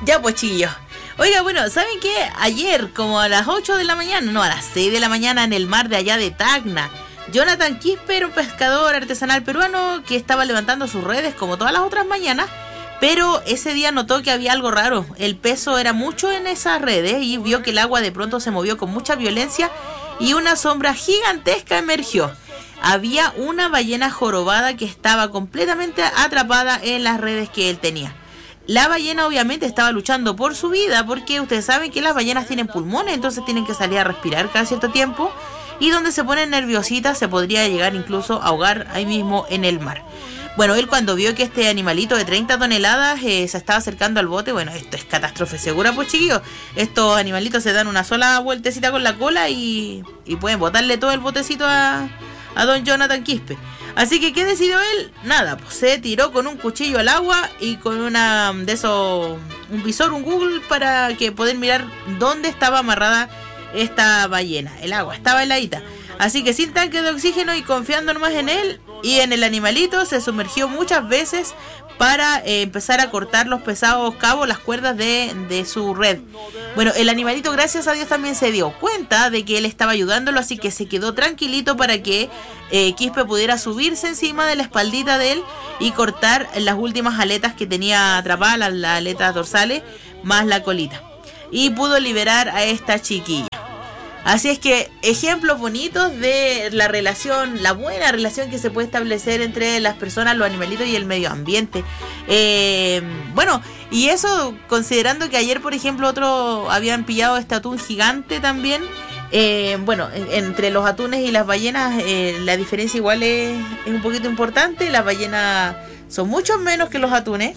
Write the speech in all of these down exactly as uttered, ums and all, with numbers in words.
Ya pues, chiquillos. Oiga, bueno, ¿saben qué? Ayer, como a las ocho de la mañana, no, a las seis de la mañana, en el mar de allá de Tacna, Jonathan Quispe era un pescador artesanal peruano que estaba levantando sus redes como todas las otras mañanas, pero ese día notó que había algo raro. El peso era mucho en esas redes y vio que el agua de pronto se movió con mucha violencia y una sombra gigantesca emergió. Había una ballena jorobada que estaba completamente atrapada en las redes que él tenía. La ballena obviamente estaba luchando por su vida, porque ustedes saben que las ballenas tienen pulmones, entonces tienen que salir a respirar cada cierto tiempo, y donde se ponen nerviositas se podría llegar incluso a ahogar ahí mismo en el mar. Bueno, él cuando vio que este animalito de treinta toneladas eh, se estaba acercando al bote, bueno, esto es catástrofe segura, pues chiquillos. Estos animalitos se dan una sola vueltecita con la cola y, y pueden botarle todo el botecito a, a don Jonathan Quispe. Así que, ¿qué decidió él? Nada, pues se tiró con un cuchillo al agua y con una de esos, un visor, un Google, para que poder mirar dónde estaba amarrada esta ballena. El agua estaba heladita. Así que sin tanque de oxígeno y confiando nomás en él y en el animalito, se sumergió muchas veces para eh, empezar a cortar los pesados cabos, las cuerdas de, de su red. Bueno, el animalito, gracias a Dios, también se dio cuenta de que él estaba ayudándolo, así que se quedó tranquilito para que eh, Quispe pudiera subirse encima de la espaldita de él y cortar las últimas aletas que tenía atrapadas, las, las aletas dorsales, más la colita. Y pudo liberar a esta chiquilla. Así es que ejemplos bonitos de la relación, la buena relación que se puede establecer entre las personas, los animalitos y el medio ambiente. Eh, bueno, y eso considerando que ayer, por ejemplo, otro habían pillado este atún gigante también. Eh, bueno, entre los atunes y las ballenas eh, la diferencia igual es, es un poquito importante. Las ballenas son mucho menos que los atunes.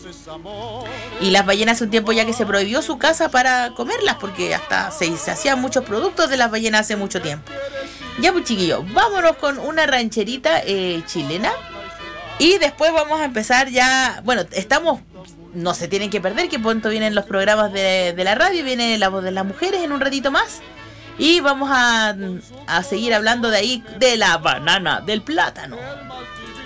Y las ballenas hace un tiempo ya que se prohibió su caza para comerlas, porque hasta se, se hacían muchos productos de las ballenas hace mucho tiempo. Ya pues chiquillos, vámonos con una rancherita eh, chilena. Y después vamos a empezar ya. Bueno, estamos, no se tienen que perder, que pronto vienen los programas de, de la radio. Viene La Voz de las Mujeres en un ratito más. Y vamos a, a seguir hablando de ahí, de la banana, del plátano.